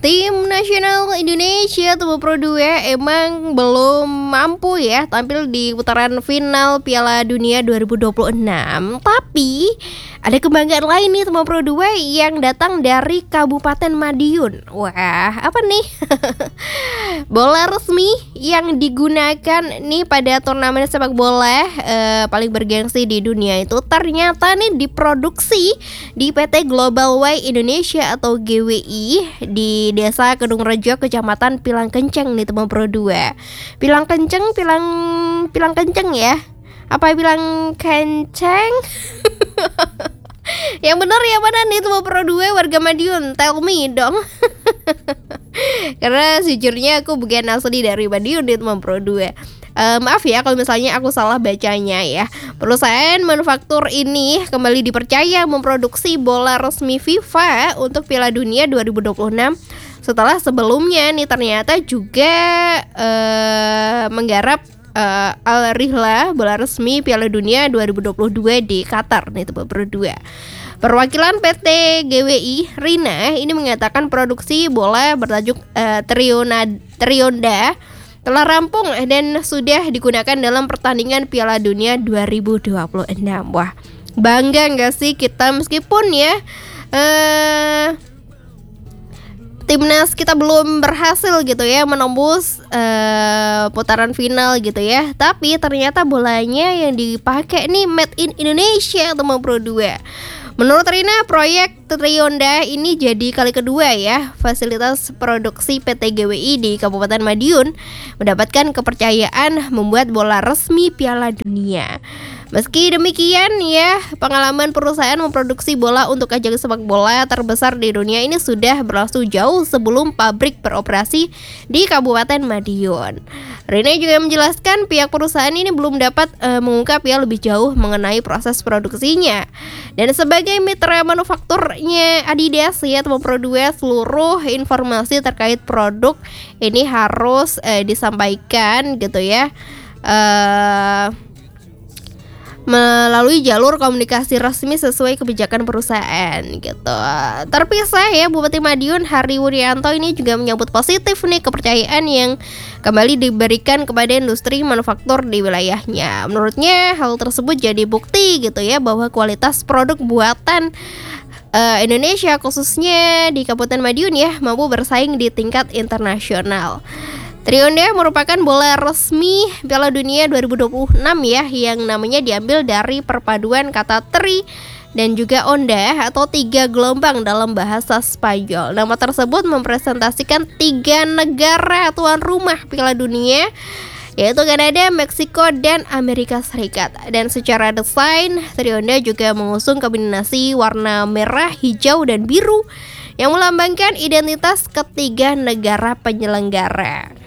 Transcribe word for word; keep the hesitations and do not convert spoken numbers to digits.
Tim nasional Indonesia Tubuh Pro dua emang belum mampu ya tampil di putaran final Piala Dunia dua ribu dua puluh enam. Tapi ada kebanggaan lain nih Tubuh Pro dua yang datang dari Kabupaten Madiun. Wah, apa nih? Bola resmi yang digunakan nih pada turnamen sepak bola eh, paling bergengsi di dunia itu ternyata nih diproduksi di P T Global Way Indonesia atau G W I di Desa Kedung Rejo, Kecamatan Pilang Kenceng nih Tubuh Pro dua. Pilang Kenceng, pilang pilang kenceng ya. Apa bilang kenceng? Yang benar ya mana nih Tubuh Pro dua warga Madiun? Tell me dong. Karena sejujurnya aku bukan asli dari Madiun nih Tubuh Pro dua. Uh, maaf ya kalau misalnya aku salah bacanya ya. Perusahaan manufaktur ini kembali dipercaya memproduksi bola resmi FIFA untuk Piala Dunia dua ribu dua puluh enam setelah sebelumnya nih ternyata juga uh, menggarap uh, Al Rihla bola resmi Piala Dunia dua ribu dua puluh dua di Qatar nih Tubuh Pro dua. Perwakilan P T G W I Rina ini mengatakan produksi bola bertajuk uh, Triona, Trionda telah rampung dan sudah digunakan dalam pertandingan Piala Dunia dua ribu dua puluh enam. Wah, bangga gak sih kita meskipun ya uh, timnas kita belum berhasil gitu ya menembus uh, putaran final gitu ya. Tapi ternyata bolanya yang dipakai nih made in Indonesia Tubuh Pro dua. Menurut Rina, proyek Trionda ini jadi kali kedua ya fasilitas produksi P T G W I di Kabupaten Madiun mendapatkan kepercayaan membuat bola resmi Piala Dunia. Meski demikian ya, pengalaman perusahaan memproduksi bola untuk ajang sepak bola terbesar di dunia ini sudah berlangsung jauh sebelum pabrik beroperasi di Kabupaten Madiun. Rina juga menjelaskan pihak perusahaan ini belum dapat uh, mengungkap ya lebih jauh mengenai proses produksinya. Dan sebagai mitra manufakturnya Adidas ya Tubuh Pro dua, seluruh informasi terkait produk ini harus uh, disampaikan gitu ya. Uh, melalui jalur komunikasi resmi sesuai kebijakan perusahaan gitu. Terpisah ya, Bupati Madiun Hari Wuryanto ini juga menyambut positif nih kepercayaan yang kembali diberikan kepada industri manufaktur di wilayahnya. Menurutnya hal tersebut jadi bukti gitu ya bahwa kualitas produk buatan uh, Indonesia khususnya di Kabupaten Madiun ya mampu bersaing di tingkat internasional. Trionda merupakan bola resmi Piala Dunia dua ribu dua puluh enam ya yang namanya diambil dari perpaduan kata tri dan juga onda atau tiga gelombang dalam bahasa Spanyol. Nama tersebut mempresentasikan tiga negara tuan rumah Piala Dunia yaitu Kanada, Meksiko, dan Amerika Serikat. Dan secara desain, Trionda juga mengusung kombinasi warna merah, hijau, dan biru yang melambangkan identitas ketiga negara penyelenggara.